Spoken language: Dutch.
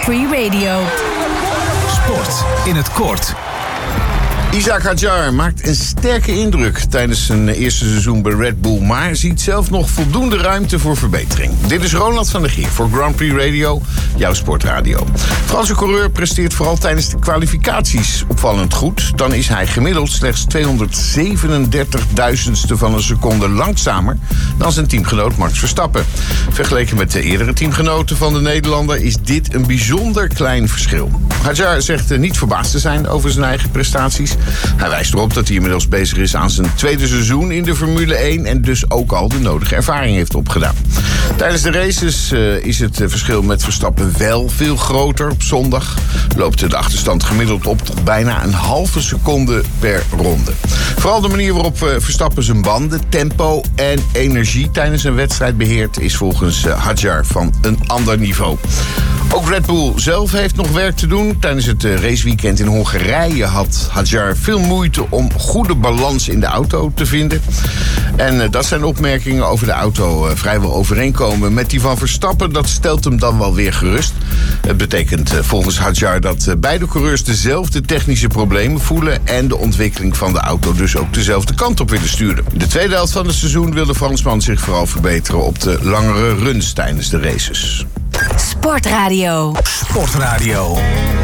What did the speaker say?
Prix Radio. Sport in het kort. Isaac Hadjar maakt een sterke indruk tijdens zijn eerste seizoen bij Red Bull, maar ziet zelf nog voldoende ruimte voor verbetering. Dit is Ronald van der Geer voor Grand Prix Radio, jouw sportradio. Franse coureur presteert vooral tijdens de kwalificaties opvallend goed. Dan is hij gemiddeld slechts 237.000ste van een seconde langzamer dan zijn teamgenoot Max Verstappen. Vergeleken met de eerdere teamgenoten van de Nederlander is dit een bijzonder klein verschil. Hadjar zegt niet verbaasd te zijn over zijn eigen prestaties. Hij wijst erop dat hij inmiddels bezig is aan zijn tweede seizoen in de Formule 1... en dus ook al de nodige ervaring heeft opgedaan. Tijdens de races is het verschil met Verstappen wel veel groter. Op zondag loopt de achterstand gemiddeld op tot bijna een halve seconde per ronde. Vooral de manier waarop Verstappen zijn banden, tempo en energie tijdens een wedstrijd beheert... is volgens Hadjar van een ander niveau. Ook Red Bull zelf heeft nog werk te doen. Tijdens het raceweekend in Hongarije had Hadjar veel moeite om goede balans in de auto te vinden. En dat zijn opmerkingen over de auto vrijwel overeenkomen met die van Verstappen. Dat stelt hem dan wel weer gerust. Het betekent volgens Hadjar dat beide coureurs dezelfde technische problemen voelen en de ontwikkeling van de auto dus ook dezelfde kant op willen sturen. De tweede helft van het seizoen wil de Fransman zich vooral verbeteren op de langere runs tijdens de races. Sportradio. Sportradio.